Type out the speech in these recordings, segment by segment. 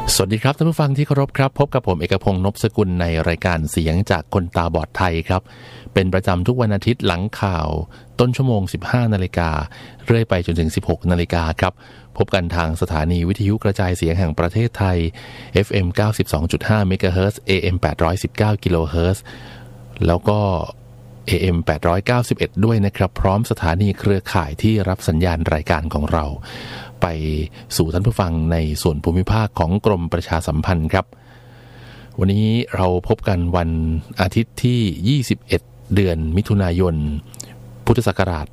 สวัสดีครับท่านผู้ฟังที่เคารพครับพบกับผมเอกพงษ์นพสกุลในรายการเสียงจากคนตาบอดไทยครับเป็นประจำทุกวันอาทิตย์หลังข่าวต้นชั่วโมง 15 นาฬิกาเรื่อยไปจนถึง 16 นาฬิกาครับพบกันทางสถานีวิทยุกระจายเสียงแห่งประเทศไทย FM 92.5 เมกะเฮิรตซ์ AM 819 กิโลเฮิรตซ์แล้วก็ AM 891 ด้วยนะครับพร้อมสถานีเครือข่ายที่รับสัญญาณรายการของเราไปสู่ท่านผู้ฟังในส่วนภูมิภาคของกรมประชาสัมพันธ์ครับวันนี้เราพบกันวันอาทิตย์ที่21เดือนมิถุนายนพุทธศักราช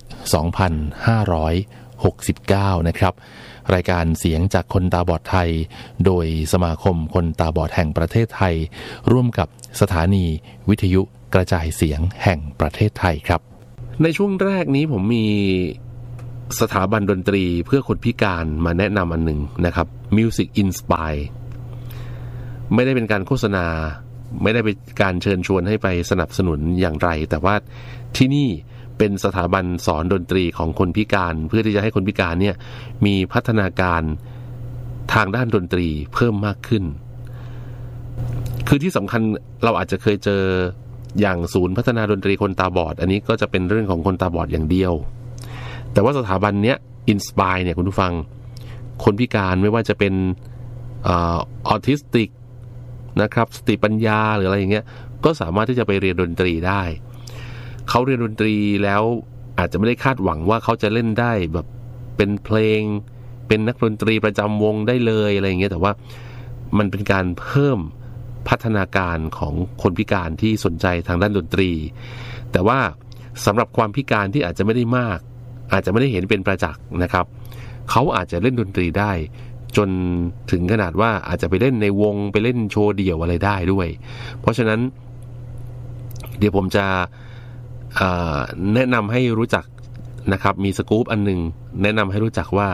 2569นะครับรายการเสียงจากคนตาบอดไทยโดยสมาคมคนตาบอดแห่งประเทศไทยร่วมกับสถานีวิทยุกระจายเสียงแห่งประเทศไทยครับในช่วงแรกนี้ผมมีสถาบันดนตรีเพื่อคนพิการมาแนะนำอันหนึ่งนะครับ Music Inspire ไม่ได้เป็นการโฆษณาไม่ได้เป็นการเชิญชวนให้ไปสนับสนุนอย่างไรแต่ว่าที่นี่เป็นสถาบันสอนดนตรีของคนพิการเพื่อที่จะให้คนพิการเนี่ยมีพัฒนาการทางด้านดนตรีเพิ่มมากขึ้นคือที่สำคัญเราอาจจะเคยเจออย่างศูนย์พัฒนาดนตรีคนตาบอดอันนี้ก็จะเป็นเรื่องของคนตาบอดอย่างเดียวแต่ว่าสถาบันเนี้ย Inspire เนี่ยคุณผู้ฟังคนพิการไม่ว่าจะเป็นออทิสติกนะครับสติปัญญาหรืออะไรอย่างเงี้ยก็สามารถที่จะไปเรียนดนตรีได้เขาเรียนดนตรีแล้วอาจจะไม่ได้คาดหวังว่าเขาจะเล่นได้แบบเป็นเพลงเป็นนักดนตรีประจำวงได้เลยอะไรอย่างเงี้ยแต่ว่ามันเป็นการเพิ่มพัฒนาการของคนพิการที่สนใจทางด้านดนตรีแต่ว่าสำหรับความพิการที่อาจจะไม่ได้มากอาจจะไม่ได้เห็นเป็นประจักษ์นะครับเขาอาจจะเล่นดนตรีได้จนถึงขนาดว่าอาจจะไปเล่นในวงไปเล่นโชว์เดี่ยวอะไรได้ด้วยเพราะฉะนั้นเดี๋ยวผมจะแนะนำให้รู้จักนะครับมีสกู๊ปอันนึงแนะนำให้รู้จักว่า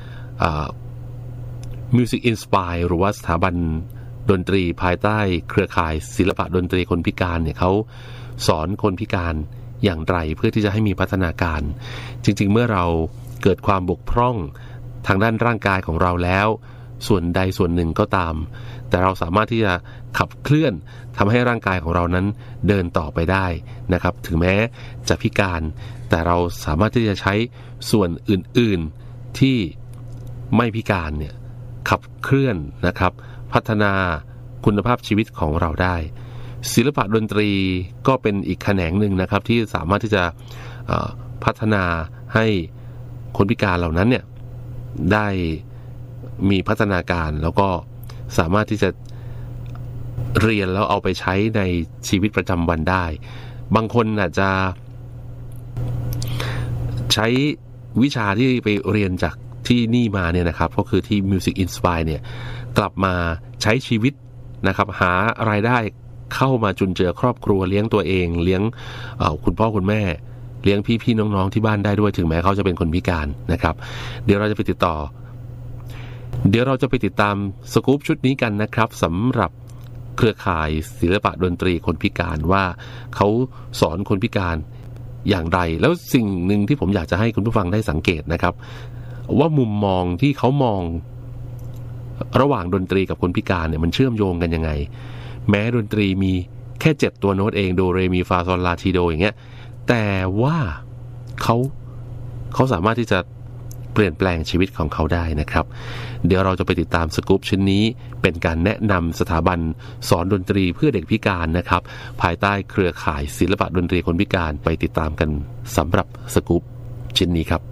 Music Inspire หรือว่าสถาบันดนตรีภายใต้เครือข่ายศิลปะดนตรีคนพิการเนี่ยเขาสอนคนพิการอย่างไรเพื่อที่จะให้มีพัฒนาการจริงๆเมื่อเราเกิดความบกพร่องทางด้านร่างกายของเราแล้วส่วนใดส่วนหนึ่งก็ตามแต่เราสามารถที่จะขับเคลื่อนทำให้ร่างกายของเรานั้นเดินต่อไปได้นะครับถึงแม้จะพิการแต่เราสามารถที่จะใช้ส่วนอื่นๆที่ไม่พิการเนี่ยขับเคลื่อนนะครับพัฒนาคุณภาพชีวิตของเราได้ศิลปะดนตรีก็เป็นอีกแขนงหนึ่งนะครับที่สามารถที่จะพัฒนาให้คนพิการเหล่านั้นเนี่ยได้มีพัฒนาการแล้วก็สามารถที่จะเรียนแล้วเอาไปใช้ในชีวิตประจำวันได้บางคนอาจจะใช้วิชาที่ไปเรียนจากที่นี่มาเนี่ยนะครับก็คือที่ Music Inspire เนี่ยกลับมาใช้ชีวิตนะครับหารายได้เข้ามาจุนเจือครอบครัวเลี้ยงตัวเองเลี้ยงคุณพ่อคุณแม่เลี้ยงพี่ๆน้องๆที่บ้านได้ด้วยถึงแม้เขาจะเป็นคนพิการนะครับเดี๋ยวเราจะไปติดตามสกู๊ปชุดนี้กันนะครับสำหรับเครือข่ายศิลปะดนตรีคนพิการว่าเขาสอนคนพิการอย่างไรแล้วสิ่งหนึ่งที่ผมอยากจะให้คุณผู้ฟังได้สังเกตนะครับว่ามุมมองที่เขามองระหว่างดนตรีกับคนพิการเนี่ยมันเชื่อมโยงกันยังไงแม้ดนตรีมีแค่7ตัวโน้ตเองโดเรมีฟาซอลลาทีโดอย่างเงี้ยแต่ว่าเขาสามารถที่จะเปลี่ยนแปลงชีวิตของเขาได้นะครับเดี๋ยวเราจะไปติดตามสกู๊ปชิ้นนี้เป็นการแนะนำสถาบันสอนดนตรีเพื่อเด็กพิการนะครับภายใต้เครือข่ายศิลปะดนตรีคนพิการไปติดตามกันสำหรับสกู๊ปชิ้นนี้ครับ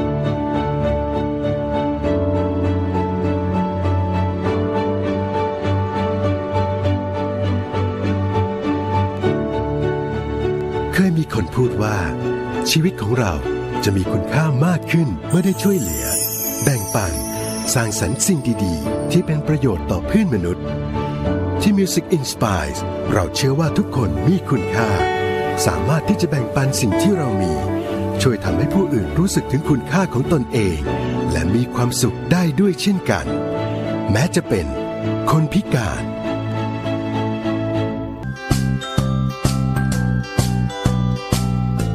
เคยมีคนพูดว่าชีวิตของเราจะมีคุณค่ามากขึ้นเมื่อได้ช่วยเหลือแบ่งปันสร้างสรรค์สิ่งดีๆที่เป็นประโยชน์ต่อเพื่อนมนุษย์ที่ Music Inspire เราเชื่อว่าทุกคนมีคุณค่าสามารถที่จะแบ่งปันสิ่งที่เรามีช่วยทำให้ผู้อื่นรู้สึกถึงคุณค่าของตนเองและมีความสุขได้ด้วยเช่นกันแม้จะเป็นคนพิการ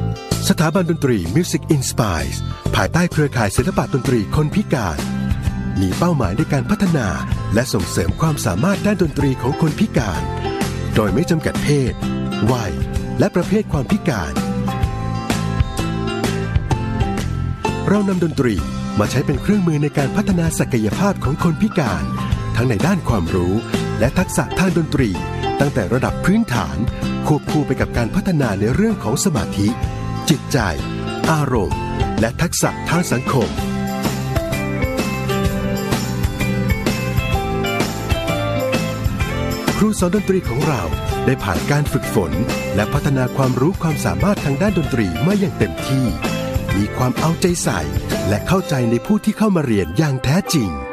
สถาบันดนตรี Music Inspire ภายใต้เครือข่ายศิลปะดนตรีคนพิการมีเป้าหมายในการพัฒนาและส่งเสริมความสามารถด้านดนตรีของคนพิการโดยไม่จำกัดเพศวัยและประเภทความพิการเรานำดนตรีมาใช้เป็นเครื่องมือในการพัฒนาศักยภาพของคนพิการทั้งในด้านความรู้และทักษะทางดนตรีตั้งแต่ระดับพื้นฐานควบคู่ไปกับการพัฒนาในเรื่องของสมาธิจิตใจอารมณ์และทักษะทางสังคมครูสอนดนตรีของเราได้ผ่านการฝึกฝนและพัฒนาความรู้ความสามารถทางด้านดนตรีมาอย่างเต็มที่มีความเอาใจใส่และเข้าใจในผู้ที่เข้ามาเรียนอย่างแท้จริง